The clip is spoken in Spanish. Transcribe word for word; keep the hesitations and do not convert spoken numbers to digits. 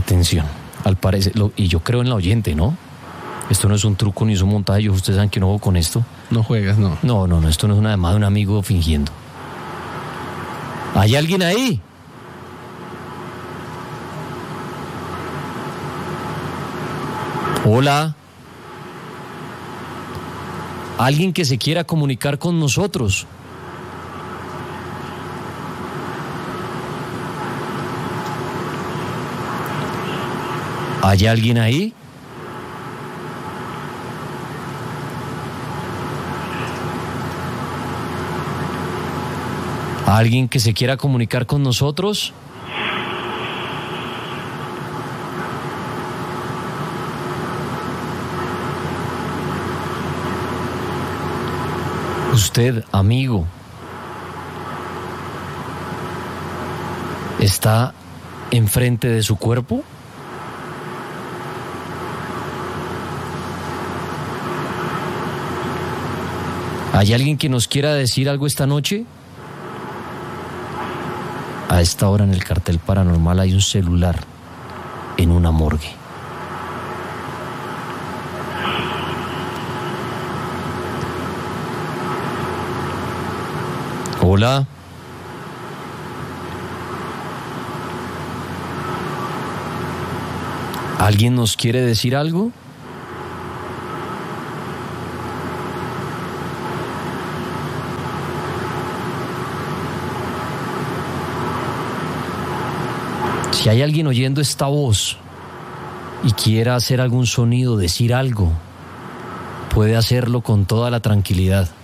Atención, al parecer, lo, y yo creo en la oyente, ¿no? Esto no es un truco ni es un montaje, ustedes saben que no juego con esto. No juegas, no. No, no, no, esto no es una llamada de un amigo fingiendo. ¿Hay alguien ahí? Hola. Alguien que se quiera comunicar con nosotros. ¿Hay alguien ahí? ¿Alguien que se quiera comunicar con nosotros? Usted, amigo, ¿está enfrente de su cuerpo? ¿Hay alguien que nos quiera decir algo esta noche? A esta hora en el cartel paranormal hay un celular en una morgue. Hola. ¿Alguien nos quiere decir algo? Si hay alguien oyendo esta voz y quiera hacer algún sonido, decir algo, puede hacerlo con toda la tranquilidad.